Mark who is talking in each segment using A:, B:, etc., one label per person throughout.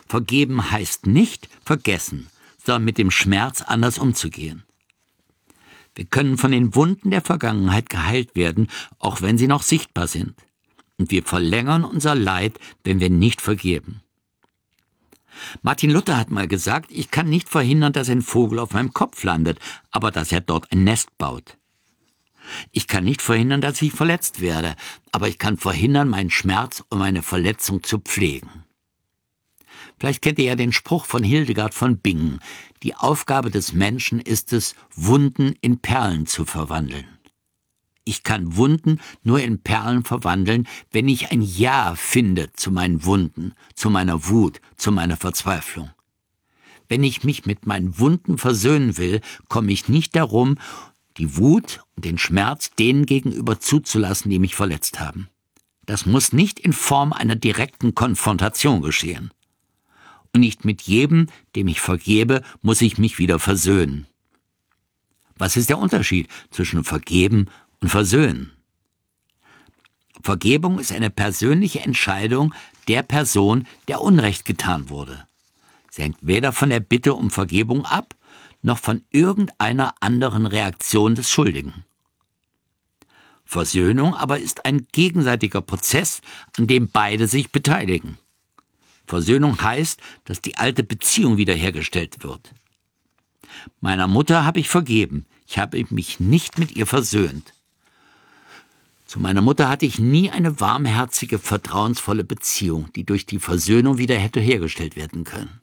A: Vergeben heißt nicht vergessen, sondern mit dem Schmerz anders umzugehen. Wir können von den Wunden der Vergangenheit geheilt werden, auch wenn sie noch sichtbar sind. Und wir verlängern unser Leid, wenn wir nicht vergeben. Martin Luther hat mal gesagt, ich kann nicht verhindern, dass ein Vogel auf meinem Kopf landet, aber dass er dort ein Nest baut. Ich kann nicht verhindern, dass ich verletzt werde, aber ich kann verhindern, meinen Schmerz und meine Verletzung zu pflegen. Vielleicht kennt ihr ja den Spruch von Hildegard von Bingen: Die Aufgabe des Menschen ist es, Wunden in Perlen zu verwandeln. Ich kann Wunden nur in Perlen verwandeln, wenn ich ein Ja finde zu meinen Wunden, zu meiner Wut, zu meiner Verzweiflung. Wenn ich mich mit meinen Wunden versöhnen will, komme ich nicht darum, die Wut und den Schmerz denen gegenüber zuzulassen, die mich verletzt haben. Das muss nicht in Form einer direkten Konfrontation geschehen. Und nicht mit jedem, dem ich vergebe, muss ich mich wieder versöhnen. Was ist der Unterschied zwischen vergeben und versöhnen? Vergebung ist eine persönliche Entscheidung der Person, der Unrecht getan wurde. Sie hängt weder von der Bitte um Vergebung ab, noch von irgendeiner anderen Reaktion des Schuldigen. Versöhnung aber ist ein gegenseitiger Prozess, an dem beide sich beteiligen. Versöhnung heißt, dass die alte Beziehung wiederhergestellt wird. Meiner Mutter habe ich vergeben, ich habe mich nicht mit ihr versöhnt. Zu meiner Mutter hatte ich nie eine warmherzige, vertrauensvolle Beziehung, die durch die Versöhnung wieder hätte hergestellt werden können.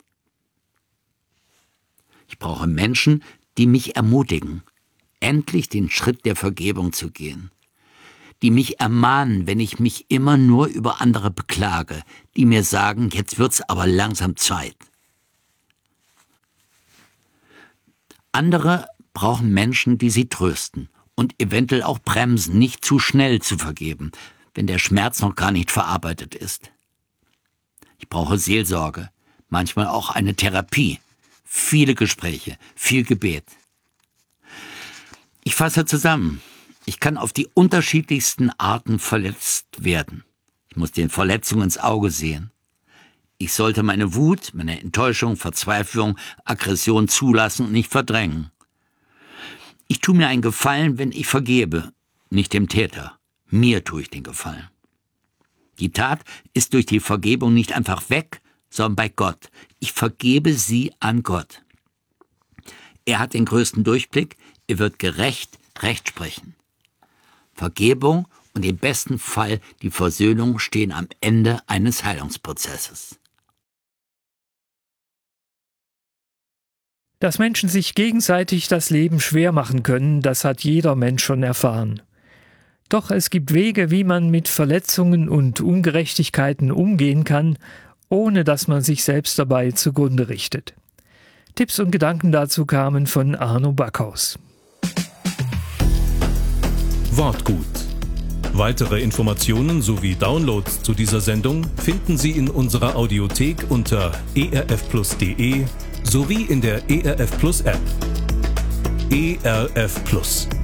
A: Ich brauche Menschen, die mich ermutigen, endlich den Schritt der Vergebung zu gehen. Die mich ermahnen, wenn ich mich immer nur über andere beklage, die mir sagen, jetzt wird's aber langsam Zeit. Andere brauchen Menschen, die sie trösten und eventuell auch bremsen, nicht zu schnell zu vergeben, wenn der Schmerz noch gar nicht verarbeitet ist. Ich brauche Seelsorge, manchmal auch eine Therapie, viele Gespräche, viel Gebet. Ich fasse zusammen. Ich kann auf die unterschiedlichsten Arten verletzt werden. Ich muss den Verletzungen ins Auge sehen. Ich sollte meine Wut, meine Enttäuschung, Verzweiflung, Aggression zulassen und nicht verdrängen. Ich tue mir einen Gefallen, wenn ich vergebe, nicht dem Täter. Mir tue ich den Gefallen. Die Tat ist durch die Vergebung nicht einfach weg, sondern bei Gott. Ich vergebe sie an Gott. Er hat den größten Durchblick, er wird gerecht Recht sprechen. Vergebung und im besten Fall die Versöhnung stehen am Ende eines Heilungsprozesses.
B: Dass Menschen sich gegenseitig das Leben schwer machen können, das hat jeder Mensch schon erfahren. Doch es gibt Wege, wie man mit Verletzungen und Ungerechtigkeiten umgehen kann, ohne dass man sich selbst dabei zugrunde richtet. Tipps und Gedanken dazu kamen von Arno Backhaus.
C: Wortgut. Weitere Informationen sowie Downloads zu dieser Sendung finden Sie in unserer Audiothek unter erfplus.de sowie in der ERF Plus App. ERF Plus.